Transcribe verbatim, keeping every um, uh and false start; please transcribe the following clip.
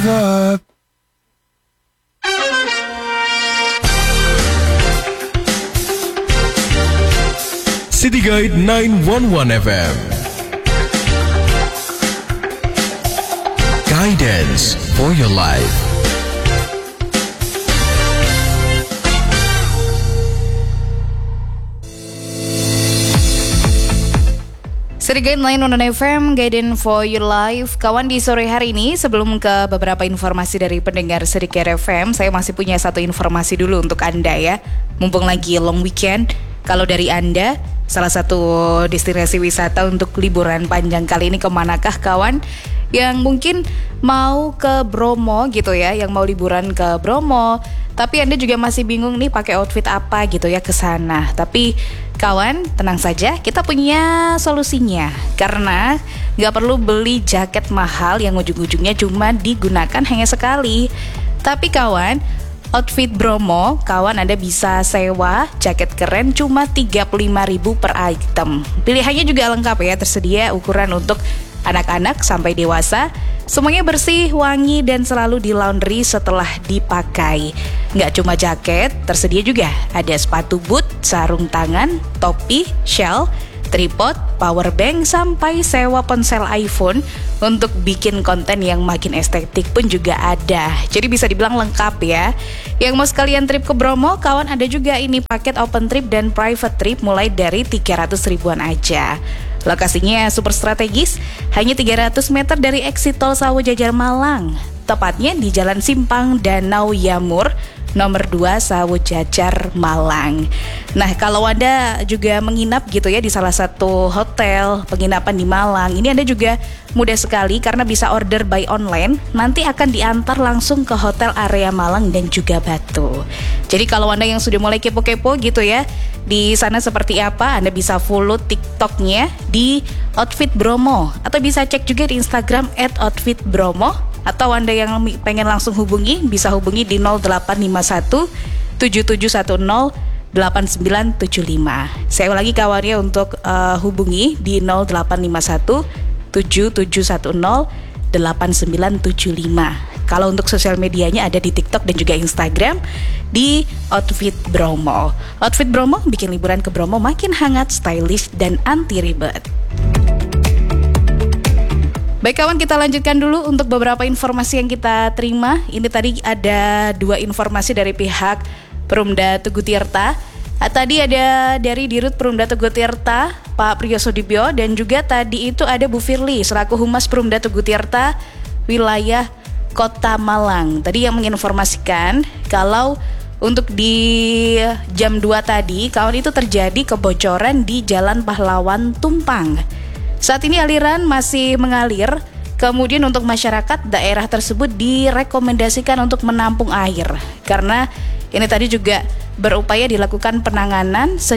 up. City Guide nine one one F M. Guidance for your life. City Guide nine one one F M, Guidance for your life. Kawan, di sore hari ini sebelum ke beberapa informasi dari pendengar City Guide F M, saya masih punya satu informasi dulu untuk Anda ya. Mumpung lagi long weekend, kalau dari Anda salah satu destinasi wisata untuk liburan panjang kali ini kemanakah kawan? Yang mungkin mau ke Bromo gitu ya, yang mau liburan ke Bromo, tapi Anda juga masih bingung nih pakai outfit apa gitu ya ke sana. Tapi kawan, tenang saja, kita punya solusinya. Karena nggak perlu beli jaket mahal yang ujung-ujungnya cuma digunakan hanya sekali. Tapi kawan, outfit Bromo, kawan Anda bisa sewa jaket keren cuma tiga puluh lima ribu per item. Pilihannya juga lengkap ya, tersedia ukuran untuk anak-anak sampai dewasa. Semuanya bersih, wangi, dan selalu di laundry setelah dipakai. Nggak cuma jaket, tersedia juga ada sepatu boot, sarung tangan, topi, shell, tripod, power bank, sampai sewa ponsel iPhone untuk bikin konten yang makin estetik pun juga ada. Jadi bisa dibilang lengkap ya. Yang mau sekalian trip ke Bromo, kawan ada juga ini paket open trip dan private trip mulai dari tiga ratus ribuan aja. Lokasinya super strategis, hanya tiga ratus meter dari exit tol Sawo Jajar Malang. Tepatnya di Jalan Simpang Danau Yamur, nomor dua Sawo Jajar Malang. Nah, kalau Anda juga menginap gitu ya di salah satu hotel penginapan di Malang, ini Anda juga mudah sekali karena bisa order by online. Nanti akan diantar langsung ke hotel area Malang dan juga Batu. Jadi kalau Anda yang sudah mulai kepo-kepo gitu ya, di sana seperti apa, Anda bisa follow TikToknya di Outfit Bromo, atau bisa cek juga di Instagram at Outfit Bromo. Atau Anda yang pengen langsung hubungi, bisa hubungi di nol delapan lima satu tujuh tujuh satu nol delapan sembilan tujuh lima. Saya ulangi kawannya untuk uh, hubungi di nol delapan lima satu tujuh tujuh satu nol delapan sembilan tujuh lima. Kalau untuk sosial medianya ada di TikTok dan juga Instagram di Outfit Bromo. Outfit Bromo bikin liburan ke Bromo makin hangat, stylish, dan anti ribet. Baik kawan, kita lanjutkan dulu untuk beberapa informasi yang kita terima. Ini tadi ada dua informasi dari pihak Perumda Tugu Tirta. Tadi ada dari Dirut Perumda Tugu Tirta, Pak Priyosudibyo, dan juga tadi itu ada Bu Firly selaku Humas Perumda Tugu Tirta wilayah Kota Malang. Tadi yang menginformasikan kalau untuk di jam dua tadi, kawan itu terjadi kebocoran di Jalan Pahlawan Tumpang. Saat ini aliran masih mengalir, kemudian untuk masyarakat daerah tersebut direkomendasikan untuk menampung air. Karena ini tadi juga berupaya dilakukan penanganan